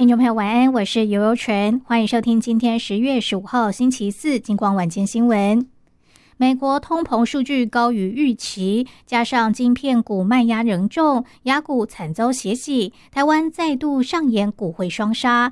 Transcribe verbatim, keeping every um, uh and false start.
听众朋友晚安，我是游游纯，欢迎收听今天十月十五号星期四金光晚间新闻。美国通膨数据高于预期，加上晶片股卖压仍重，亚股惨遭血洗，台湾再度上演股汇双杀，